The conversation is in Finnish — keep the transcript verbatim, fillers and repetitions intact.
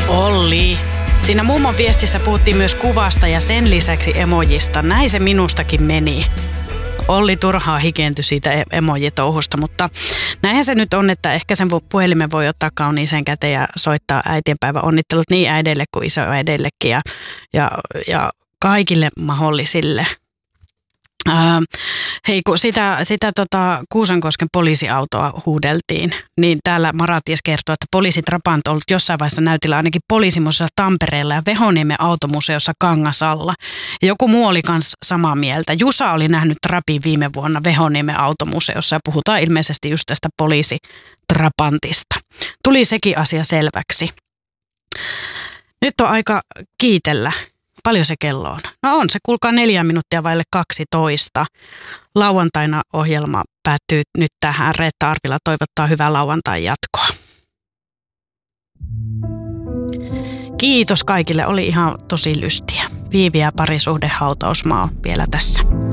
Olli. Siinä mummon viestissä puhuttiin myös kuvasta ja sen lisäksi emojista. Näin se minustakin meni. Olli turhaa hikentyi siitä emojitouhusta, mutta näinhän se nyt on, että ehkä sen puhelimen voi ottaa kauniiseen käteen ja soittaa äitienpäivän onnittelut niin äideille kuin isoäideillekin ja, ja, ja kaikille mahdollisille. Ää, hei, kun sitä, sitä tota Kuusankosken poliisiautoa huudeltiin, niin täällä Maraties kertoo, että poliisi Trabant on ollut jossain vaiheessa näytillä ainakin poliisimuseossa Tampereella ja Vehoniemen automuseossa Kangasalla. Ja joku muu oli myös samaa mieltä. Jusa oli nähnyt Trabin viime vuonna Vehoniemen automuseossa ja puhutaan ilmeisesti just tästä poliisi Trabantista. Tuli sekin asia selväksi. Nyt on aika kiitellä. Paljon se kello on? No on se, kuulkaa neljä minuuttia vaille kaksitoista. Lauantaina ohjelma päättyy nyt tähän. Reetta Arvila toivottaa hyvää lauantain jatkoa. Kiitos kaikille, oli ihan tosi lystiä. Viivi ja parisuhdehautausmaa vielä tässä.